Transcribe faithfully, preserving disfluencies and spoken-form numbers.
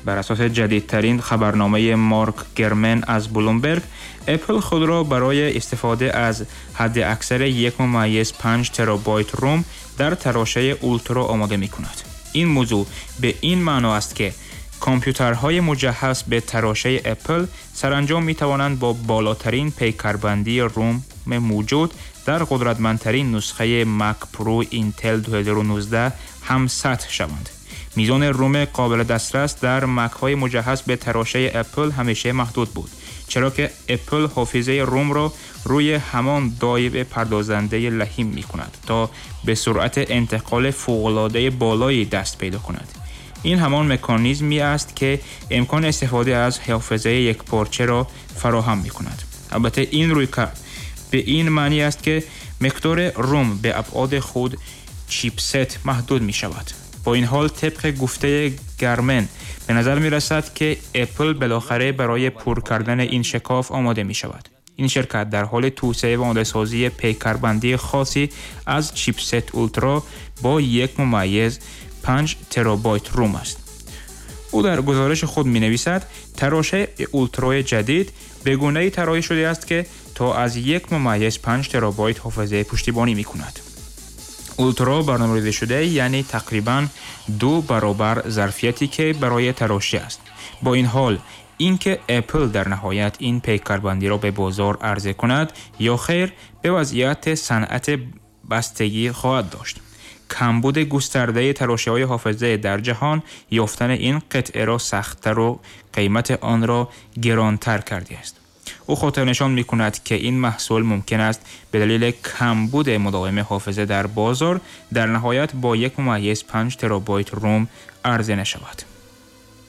بر اساس جدیدترین خبرنامه مارک گرمن از بلومبرگ، اپل خود را برای استفاده از حد اکثر یک ممیز پنج ترابایت روم در تراشه اولترا آماده می کند. این موضوع به این معنا است که کامپیوترهای مجهز به تراشه اپل سرانجام می توانند با بالاترین پیکربندی روم موجود در قدرتمندترین نسخه مک پرو اینتل دو هزار و نوزده هم سطح شوند. میزان روم قابل دسترس در مک های مجهز به تراشه اپل همیشه محدود بود، چرا که اپل حافظه روم را روی همان دایره پردازنده لحیم می کند تا به سرعت انتقال فوق‌العاده بالایی دست پیدا کند. این همان مکانیزمی است که امکان استفاده از حافظه یک پارچه را فراهم می کند. البته این روی کرد به این معنی است که مقدار روم به ابعاد خود چیپست محدود می شود. با این حال طبق گفته گرمن به نظر می رسد که اپل بالاخره برای پر کردن این شکاف آماده می شود. این شرکت در حال توسعه و آماده‌سازی پیکربندی خاصی از چیپست اولترا با یک ممیز پنج ترابایت روم است. او در گزارش خود می نویسد تراشه اولترا جدید به گونه‌ای طراحی شده است که تا از یک ممیز پنج ترابایت حافظه پشتیبانی می کند. اولترا برنامه‌ریزی شده یعنی تقریباً دو برابر ظرفیتی که برای تراشه است. با این حال اینکه اپل در نهایت این پیکربندی را به بازار عرضه کند یا خیر به وضعیت صنعت بستگی خواهد داشت. کمبود گسترده تراشه‌های حافظه در جهان یافتن این قطعه را سخت‌تر و قیمت آن را گرانتر کرده است. او خاطر نشان می کند که این محصول ممکن است به دلیل کمبود مداوم حافظه در بازار در نهایت با یک ممیز پنج ترابایت روم عرضه نشود.